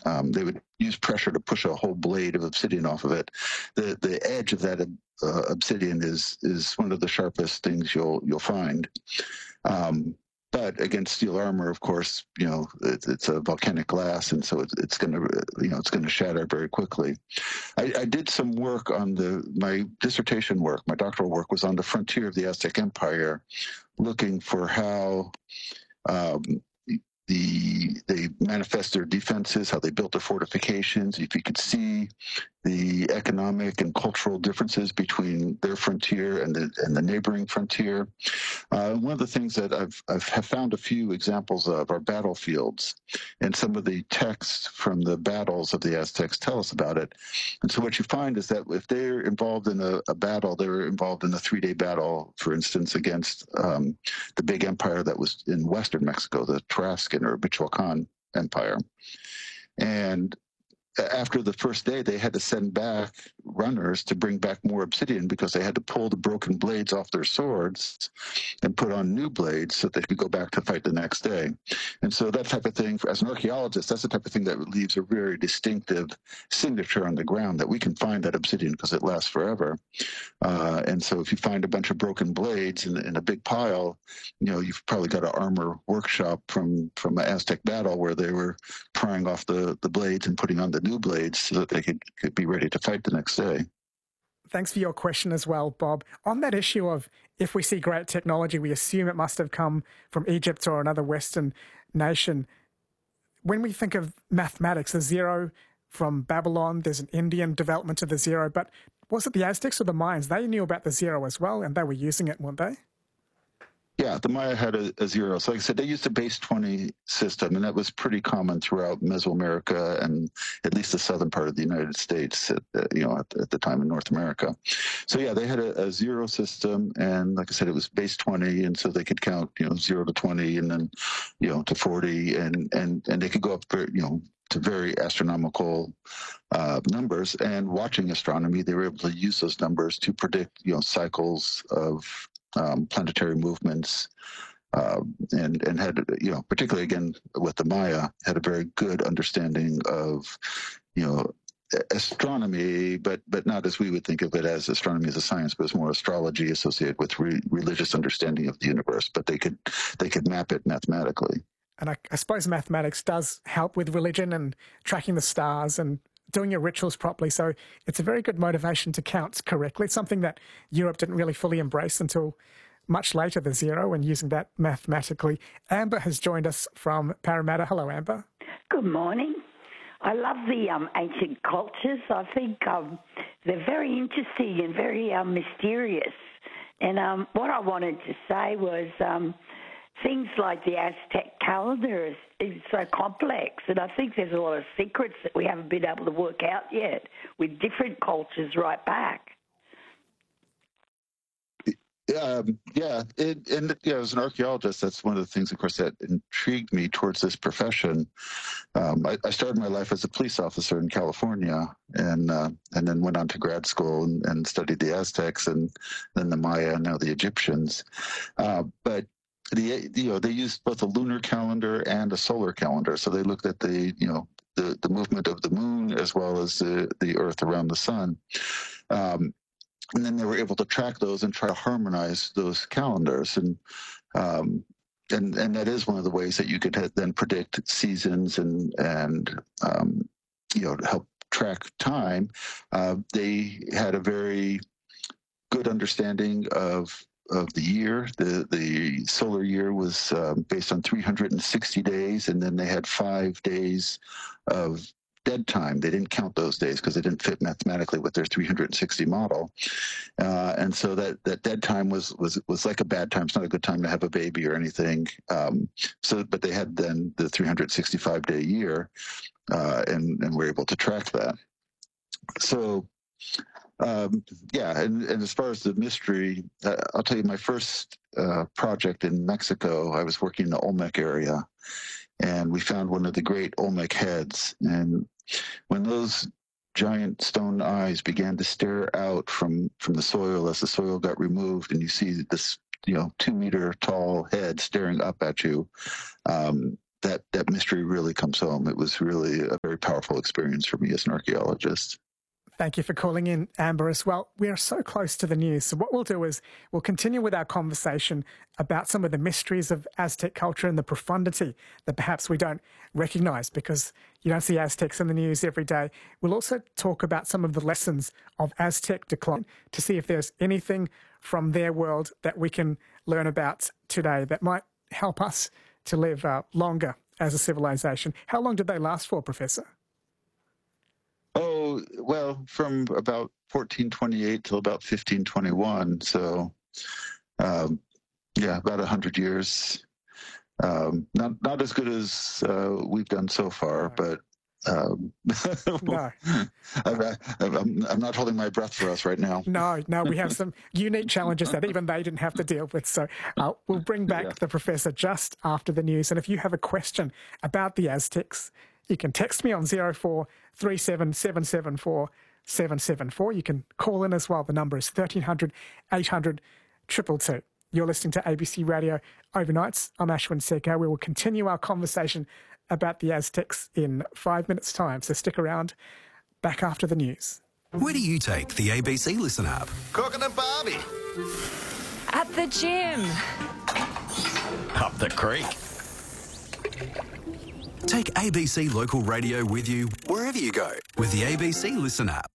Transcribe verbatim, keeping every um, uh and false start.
um, they would use pressure to push a whole blade of obsidian off of it. The the edge of that uh, obsidian is is one of the sharpest things you'll you'll find. Um, but against steel armor, of course, you know it, it's a volcanic glass, and so it, it's going to you know it's going to shatter very quickly. I, I did some work on the my dissertation work. My doctoral work was on the frontier of the Aztec Empire, looking for how um, the they manifest their defenses, how they built their fortifications. If you could see the economic and cultural differences between their frontier and the and the neighboring frontier. Uh, one of the things that I've I've have found a few examples of are battlefields, and some of the texts from the battles of the Aztecs tell us about it. And so what you find is that if they're involved in a, a battle, they were involved in a three-day battle, for instance, against um, the big empire that was in western Mexico, the Tarascan or Michoacan Empire. And after the first day, they had to send back runners to bring back more obsidian because they had to pull the broken blades off their swords and put on new blades so they could go back to fight the next day. And so that type of thing, as an archaeologist, that's the type of thing that leaves a very distinctive signature on the ground that we can find that obsidian because it lasts forever. Uh, and so if you find a bunch of broken blades in, in a big pile, you know, you've probably got an armor workshop from, from an Aztec battle where they were prying off the, the blades and putting on the new blades so that they could, could be ready to fight the next day. Thanks for your question as well, Bob. On that issue of if we see great technology, we assume it must have come from Egypt or another Western nation. When we think of mathematics, the zero from Babylon, there's an Indian development of the zero, but was it the Aztecs or the Mayans? They knew about the zero as well, and they were using it, weren't they? Yeah, the Maya had a, a zero. So like I said, they used a base twenty system, and that was pretty common throughout Mesoamerica and at least the southern part of the United States, at, uh, you know, at, at the time in North America. So yeah, they had a, a zero system, and like I said, it was base twenty, and so they could count, you know, zero to twenty, and then, you know, to forty, and and and they could go up, you know, to very astronomical uh, numbers. And watching astronomy, they were able to use those numbers to predict, you know, cycles of Um, planetary movements, uh, and and had, you know, particularly again with the Maya, had a very good understanding of, you know, astronomy, but but not as we would think of it as astronomy as a science, but as more astrology associated with re- religious understanding of the universe. But they could they could map it mathematically. And I, I suppose mathematics does help with religion and tracking the stars and doing your rituals properly. So it's a very good motivation to count correctly. It's something that Europe didn't really fully embrace until much later, the zero, and using that mathematically. Amber has joined us from Parramatta. Hello, Amber. Good morning. I love the um, ancient cultures. I think um, they're very interesting and very um, mysterious. And um, what I wanted to say was um, things like the Aztec calendar is, is so complex, and I think there's a lot of secrets that we haven't been able to work out yet with different cultures right back. Um, yeah, it, and yeah, as an archaeologist, that's one of the things, of course, that intrigued me towards this profession. Um, I, I started my life as a police officer in California, and uh, and then went on to grad school and, and studied the Aztecs, and then the Maya, and now the Egyptians. Uh, but the you know they used both a lunar calendar and a solar calendar, so they looked at the you know the the movement of the moon as well as the the Earth around the sun. Um, And then they were able to track those and try to harmonize those calendars. And um, and and that is one of the ways that you could then predict seasons and and um, you know help track time. Uh, they had a very good understanding of of the year. The the solar year was um, based on three hundred sixty days, and then they had five days of dead time. They didn't count those days because they didn't fit mathematically with their three hundred sixty model. Uh, and so that, that dead time was, was, was like a bad time. It's not a good time to have a baby or anything. Um, so, but they had then the three hundred sixty-five day year, uh, and, and were able to track that. So, um, yeah. And, and as far as the mystery, uh, I'll tell you my first uh, project in Mexico, I was working in the Olmec area, and we found one of the great Olmec heads. And when those giant stone eyes began to stare out from, from the soil as the soil got removed, and you see this, you know, two meter tall head staring up at you, um, that that mystery really comes home. It was really a very powerful experience for me as an archaeologist. Thank you for calling in, Amber, as well. We are so close to the news. So what we'll do is we'll continue with our conversation about some of the mysteries of Aztec culture and the profundity that perhaps we don't recognise because you don't see Aztecs in the news every day. We'll also talk about some of the lessons of Aztec decline to see if there's anything from their world that we can learn about today that might help us to live uh, longer as a civilization. How long did they last for, Professor? Oh, well, from about fourteen twenty-eight till about fifteen twenty-one. So, um, yeah, about one hundred years. Um, not not as good as uh, we've done so far, but um, no. I'm, I'm, I'm not holding my breath for us right now. No, no, we have some unique challenges that even they didn't have to deal with. So uh, we'll bring back yeah. the Professor just after the news. And if you have a question about the Aztecs, you can text me on zero four three seven seven seven four seven seven four. You can call in as well. The number is thirteen hundred eight hundred two two two. You're listening to A B C Radio Overnights. I'm Ashwin Sekhar. We will continue our conversation about the Aztecs in five minutes' time. So stick around. Back after the news. Where do you take the A B C Listen app? Cooking at Barbie. At the gym. Up the creek. Take A B C Local Radio with you wherever you go with the A B C Listen app.